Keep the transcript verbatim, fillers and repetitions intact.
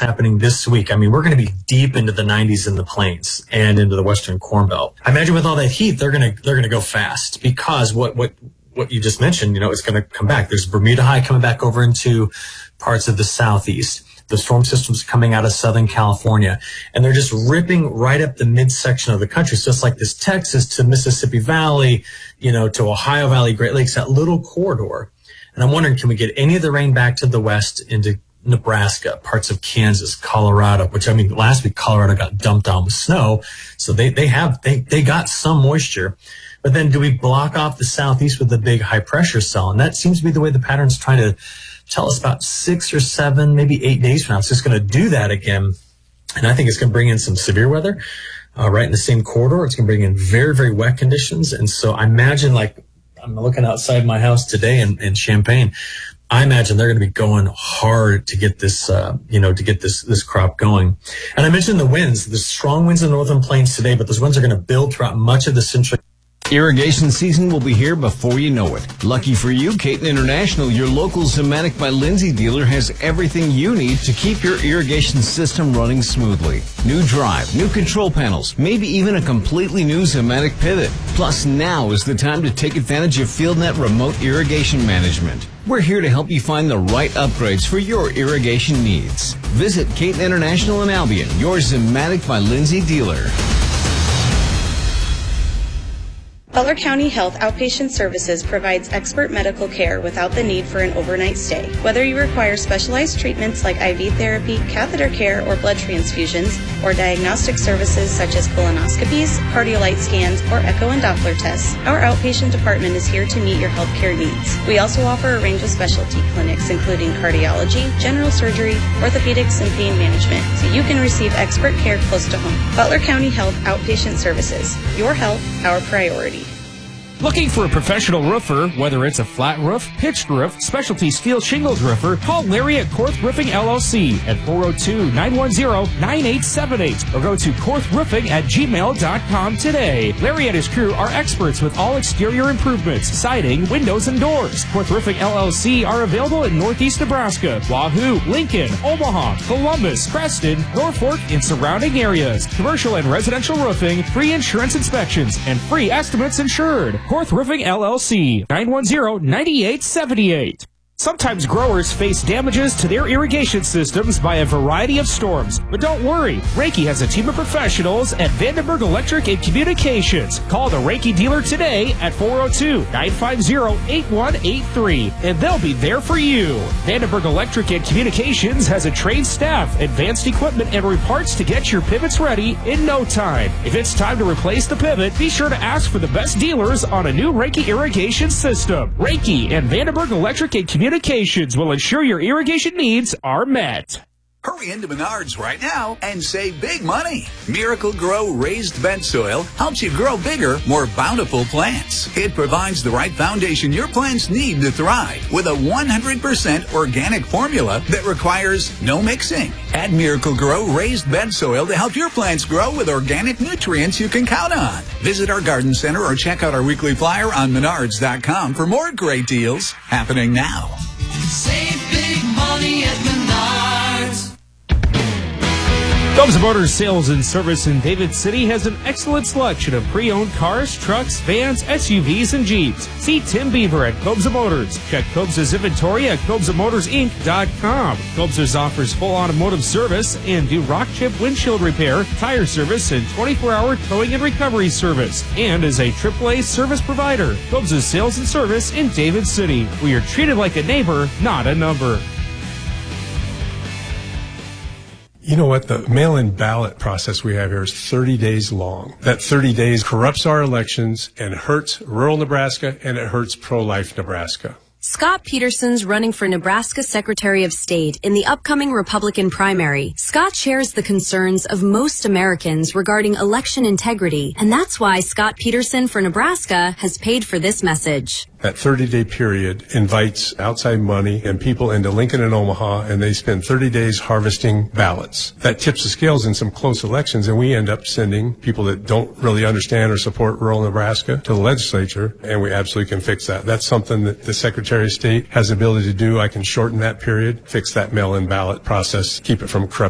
happening this week, I mean, we're going to be deep into the nineties in the plains and into the Western Corn Belt. I imagine with all that heat, they're going to, they're going to go fast because what, what, what you just mentioned, you know, is going to come back. There's Bermuda High coming back over into parts of the southeast. The storm system's coming out of Southern California, and they're just ripping right up the midsection of the country. So it's like this Texas to Mississippi Valley, you know, to Ohio Valley, Great Lakes, that little corridor. And I'm wondering, can we get any of the rain back to the west into Nebraska, parts of Kansas, Colorado, which, I mean, last week Colorado got dumped on with snow. So they, they have, they, they got some moisture. But then do we block off the southeast with the big high pressure cell? And that seems to be the way the pattern's trying to tell us about six or seven, maybe eight days from now. It's just going to do that again. And I think it's going to bring in some severe weather, uh, right in the same corridor. It's going to bring in very, very wet conditions. And so I imagine, like, I'm looking outside my house today in, in Champaign. I imagine they're going to be going hard to get this, uh, you know, to get this, this crop going. And I mentioned the winds, the strong winds in the northern plains today, but those winds are going to build throughout much of the central. Irrigation season will be here before you know it. Lucky for you, Caton International, your local Zimmatic by Lindsay dealer, has everything you need to keep your irrigation system running smoothly. New drive, new control panels, maybe even a completely new Zimmatic pivot. Plus, now is the time to take advantage of FieldNet remote irrigation management. We're here to help you find the right upgrades for your irrigation needs. Visit Caton International in Albion, your Zimmatic by Lindsay dealer. Butler County Health Outpatient Services provides expert medical care without the need for an overnight stay. Whether you require specialized treatments like I V therapy, catheter care, or blood transfusions, or diagnostic services such as colonoscopies, cardiolite scans, or echo and Doppler tests, our outpatient department is here to meet your healthcare needs. We also offer a range of specialty clinics, including cardiology, general surgery, orthopedics, and pain management, so you can receive expert care close to home. Butler County Health Outpatient Services. Your health, our priority. Looking for a professional roofer, whether it's a flat roof, pitched roof, specialty steel shingled roofer, call Larry at Korth Roofing L L C at four oh two, nine one zero, nine eight seven eight or go to korth roofing at gmail dot com today. Larry and his crew are experts with all exterior improvements, siding, windows, and doors. Korth Roofing L L C are available in Northeast Nebraska, Wahoo, Lincoln, Omaha, Columbus, Preston, Norfolk, and surrounding areas. Commercial and residential roofing, free insurance inspections, and free estimates insured. Korth Roofing L L C, nine one zero, nine eight seven eight. Sometimes growers face damages to their irrigation systems by a variety of storms. But don't worry, Reiki has a team of professionals at Vandenberg Electric and Communications. Call the Reiki dealer today at four oh two, nine five zero, eight one eight three, and they'll be there for you. Vandenberg Electric and Communications has a trained staff, advanced equipment, and parts to get your pivots ready in no time. If it's time to replace the pivot, be sure to ask for the best dealers on a new Reiki irrigation system. Reiki and Vandenberg Electric and Communications Communications will ensure your irrigation needs are met. Hurry into Menards right now and save big money. Miracle Grow raised bed soil helps you grow bigger, more bountiful plants. It provides the right foundation your plants need to thrive with a one hundred percent organic formula that requires no mixing. Add Miracle Grow raised bed soil to help your plants grow with organic nutrients you can count on. Visit our garden center or check out our weekly flyer on menards dot com for more great deals happening now. Save big money at Menards. Cobza Motors Sales and Service in David City has an excellent selection of pre-owned cars, trucks, vans, S U Vs, and Jeeps. See Tim Beaver at Cobza Motors. Check Cobza's inventory at cobza motors inc dot com. Cobza's offers full automotive service and do rock chip windshield repair, tire service, and twenty-four hour towing and recovery service. And is a triple A service provider. Cobza's Sales and Service in David City. We are treated like a neighbor, not a number. You know what? The mail-in ballot process we have here is thirty days long. That thirty days corrupts our elections and hurts rural Nebraska, and it hurts pro-life Nebraska. Scott Peterson's running for Nebraska Secretary of State in the upcoming Republican primary. Scott shares the concerns of most Americans regarding election integrity, and that's why Scott Peterson for Nebraska has paid for this message. That thirty-day period invites outside money and people into Lincoln and Omaha, and they spend thirty days harvesting ballots. That tips the scales in some close elections, and we end up sending people that don't really understand or support rural Nebraska to the legislature, and we absolutely can fix that. That's something that the Secretary of State has the ability to do. I can shorten that period, fix that mail-in ballot process, keep it from corrupting